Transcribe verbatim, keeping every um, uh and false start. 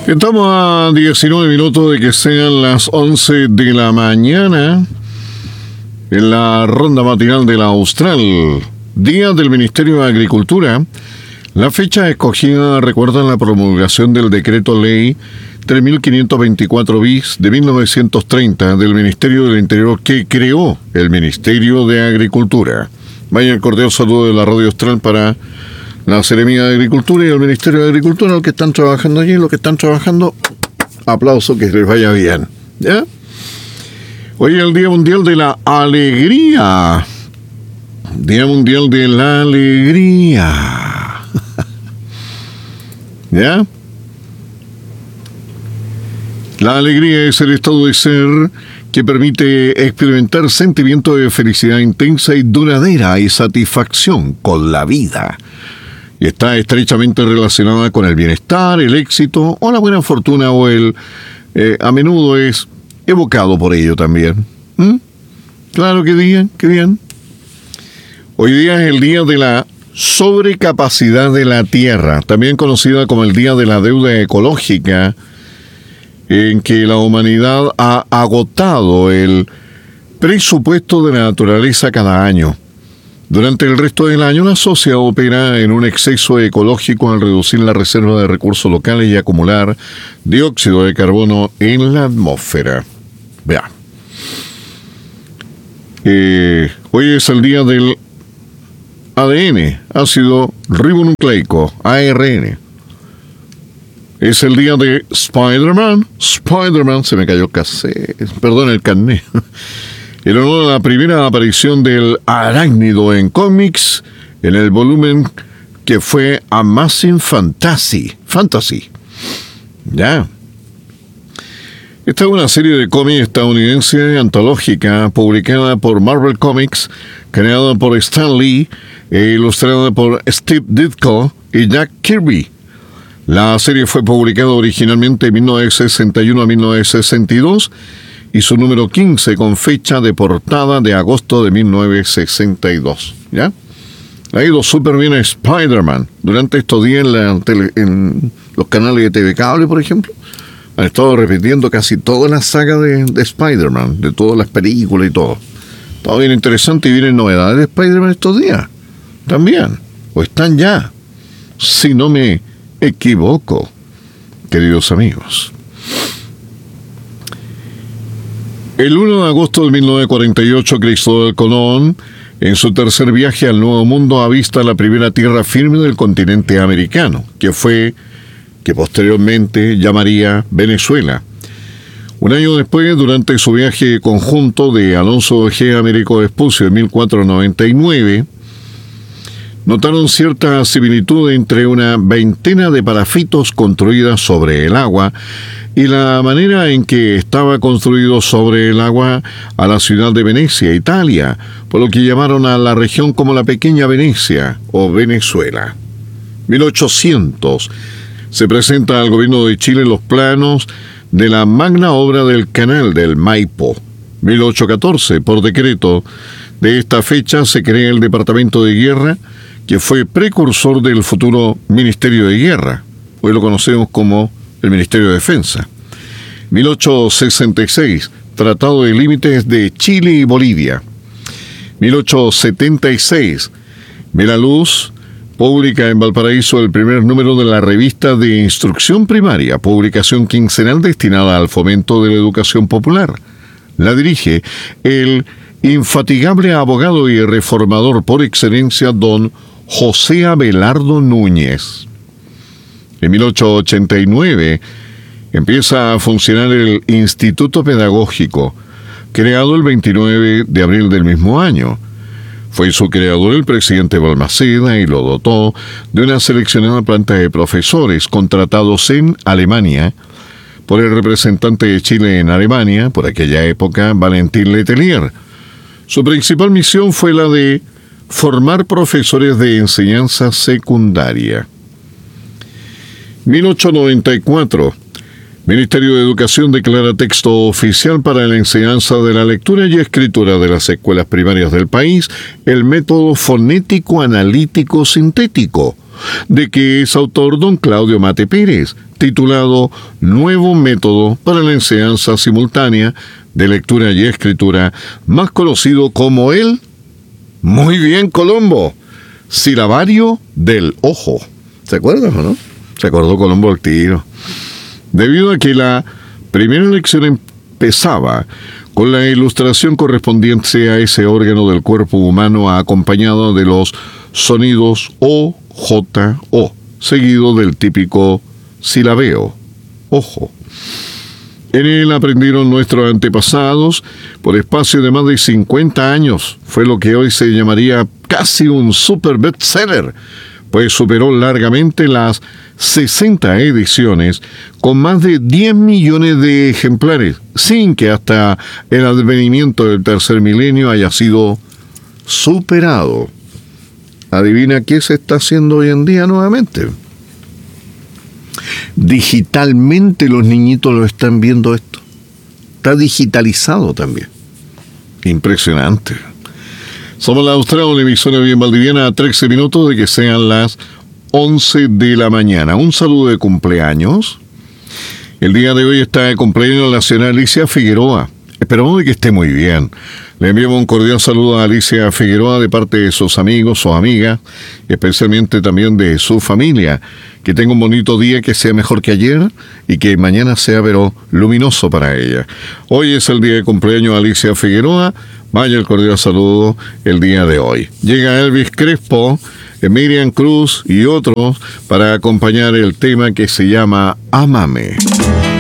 Estamos a diecinueve minutos de que sean las once de la mañana en la ronda matinal de la Austral, día del Ministerio de Agricultura. La fecha escogida recuerda la promulgación del decreto ley tres mil quinientos veinticuatro bis de mil novecientos treinta del Ministerio del Interior que creó el Ministerio de Agricultura. Vaya el cordial saludo de la Radio Austral para la Seremía de Agricultura y el Ministerio de Agricultura, los que están trabajando allí, los que están trabajando, aplauso, que les vaya bien. ¿Ya? Hoy es el Día Mundial de la Alegría. Día Mundial de la Alegría. ¿Ya? La alegría es el estado de ser que permite experimentar sentimientos de felicidad intensa y duradera y satisfacción con la vida. Y está estrechamente relacionada con el bienestar, el éxito o la buena fortuna, o el eh, a menudo es evocado por ello también. ¿Mm? Claro que bien, que bien. Hoy día es el día de la sobrecapacidad de la tierra, también conocida como el día de la deuda ecológica, en que la humanidad ha agotado el presupuesto de la naturaleza cada año. Durante el resto del año, la sociedad opera en un exceso ecológico al reducir la reserva de recursos locales y acumular dióxido de carbono en la atmósfera. Vea. Eh, hoy es el día del A D N, ácido ribonucleico, A R N. Es el día de Spider-Man. Spider-Man, se me cayó el cassette, perdón, el carnet. En honor a la primera aparición del arácnido en cómics, en el volumen que fue Amazing Fantasy. Fantasy. Ya. Esta es una serie de cómics estadounidense antológica publicada por Marvel Comics, creada por Stan Lee e ilustrada por Steve Ditko y Jack Kirby. La serie fue publicada originalmente en mil novecientos sesenta y uno a mil novecientos sesenta y dos y su número quince con fecha de portada de agosto de mil novecientos sesenta y dos. ¿Ya? Ha ido súper bien a Spider-Man. Durante estos días en, la tele, en los canales de T V Cable, por ejemplo, han estado repitiendo casi toda la saga de, de Spider-Man, de todas las películas y todo. Todo bien interesante y vienen novedades de Spider-Man estos días. También. O están ya. Si no me equivoco, queridos amigos. El uno de agosto de mil novecientos cuarenta y ocho, Cristóbal Colón, en su tercer viaje al Nuevo Mundo, avista la primera tierra firme del continente americano, que fue, que posteriormente llamaría Venezuela. Un año después, durante su viaje conjunto de Alonso G. Américo Vespucio en mil cuatrocientos noventa y nueve, notaron cierta similitud entre una veintena de parafitos construidas sobre el agua y la manera en que estaba construido sobre el agua a la ciudad de Venecia, Italia, por lo que llamaron a la región como la Pequeña Venecia o Venezuela. mil ochocientos se presenta al gobierno de Chile los planos de la magna obra del Canal del Maipo. mil ochocientos catorce, por decreto de esta fecha, se crea el Departamento de Guerra, que fue precursor del futuro Ministerio de Guerra. Hoy lo conocemos como el Ministerio de Defensa. mil ochocientos sesenta y seis, Tratado de Límites de Chile y Bolivia. mil ochocientos setenta y seis, ve la luz, publica en Valparaíso el primer número de la revista de Instrucción Primaria, publicación quincenal destinada al fomento de la educación popular. La dirige el infatigable abogado y reformador por excelencia, don José Abelardo Núñez. En mil ochocientos ochenta y nueve empieza a funcionar el Instituto Pedagógico, creado el veintinueve de abril del mismo año. Fue su creador el presidente Balmaceda y lo dotó de una seleccionada planta de profesores contratados en Alemania por el representante de Chile en Alemania, por aquella época, Valentín Letelier. Su principal misión fue la de formar profesores de enseñanza secundaria. mil ochocientos noventa y cuatro. Ministerio de Educación declara texto oficial para la enseñanza de la lectura y escritura de las escuelas primarias del país el método fonético analítico sintético, de que es autor don Claudio Mate Pérez, titulado Nuevo Método para la Enseñanza Simultánea de Lectura y Escritura, más conocido como el, muy bien Colombo, Silabario del Ojo. ¿Se acuerdan o no? Se acordó Colombo al tiro. Debido a que la primera lección empezaba con la ilustración correspondiente a ese órgano del cuerpo humano acompañado de los sonidos O, J, O, seguido del típico silabeo, ojo. En él aprendieron nuestros antepasados por espacio de más de cincuenta años. Fue lo que hoy se llamaría casi un super bestseller, pues superó largamente las sesenta ediciones con más de diez millones de ejemplares, sin que hasta el advenimiento del tercer milenio haya sido superado. ¿Adivina qué se está haciendo hoy en día nuevamente? Digitalmente los niñitos lo están viendo esto. Está digitalizado también. Impresionante. Somos la Austral, una emisora bien valdiviana, a trece minutos de que sean las once de la mañana. Un saludo de cumpleaños. El día de hoy está de cumpleaños la señora Alicia Figueroa. Esperamos de que esté muy bien. Le enviamos un cordial saludo a Alicia Figueroa de parte de sus amigos, sus amigas, especialmente también de su familia. Que tenga un bonito día, que sea mejor que ayer y que mañana sea, pero luminoso para ella. Hoy es el día de cumpleaños de Alicia Figueroa. Vaya el cordial saludo el día de hoy. Llega Elvis Crespo, Miriam Cruz y otros para acompañar el tema que se llama Ámame.